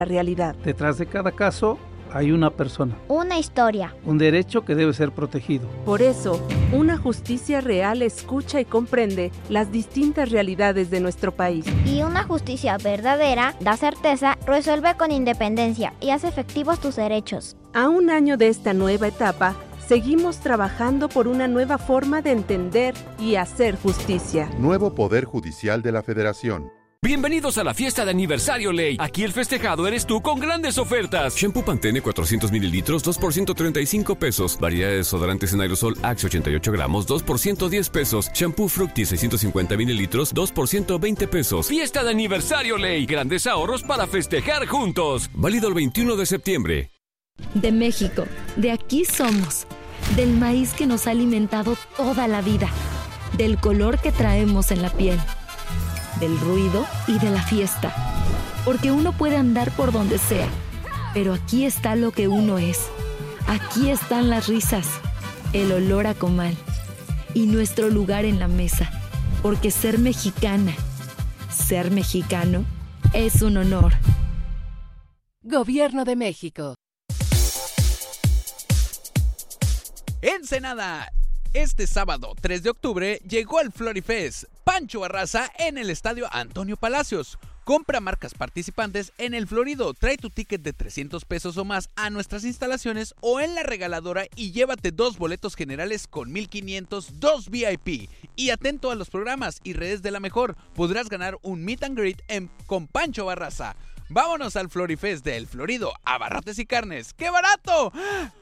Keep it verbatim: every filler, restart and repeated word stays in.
la realidad. Detrás de cada caso hay una persona, una historia, un derecho que debe ser protegido. Por eso, una justicia real escucha y comprende las distintas realidades de nuestro país. Y una justicia verdadera da certeza, resuelve con independencia y hace efectivos tus derechos. A un año de esta nueva etapa, seguimos trabajando por una nueva forma de entender y hacer justicia. Nuevo Poder Judicial de la Federación. Bienvenidos a la fiesta de aniversario Ley. Aquí el festejado eres tú con grandes ofertas. Shampoo Pantene cuatrocientos mililitros, dos por ciento treinta y cinco pesos. Variedad de desodorantes en aerosol Axe ochenta y ocho gramos, dos por ciento diez pesos. Shampoo Fructis seiscientos cincuenta mililitros, dos por ciento veinte pesos. Fiesta de aniversario Ley. Grandes ahorros para festejar juntos. Válido el veintiuno de septiembre. De México, de aquí somos. Del maíz que nos ha alimentado toda la vida. Del color que traemos en la piel. Del ruido y de la fiesta. Porque uno puede andar por donde sea, pero aquí está lo que uno es. Aquí están las risas, el olor a comal y nuestro lugar en la mesa. Porque ser mexicana, ser mexicano, es un honor. Gobierno de México. Ensenada. Este sábado, tres de octubre, llegó al Florifest Pancho Barraza en el Estadio Antonio Palacios. Compra marcas participantes en el Florido, trae tu ticket de trescientos pesos o más a nuestras instalaciones o en la regaladora y llévate dos boletos generales con mil quinientos, dos V I P. Y atento a los programas y redes de la mejor, podrás ganar un meet and greet en, con Pancho Barraza. Vámonos al Florifest del Florido, abarrotes y carnes. ¡Qué barato!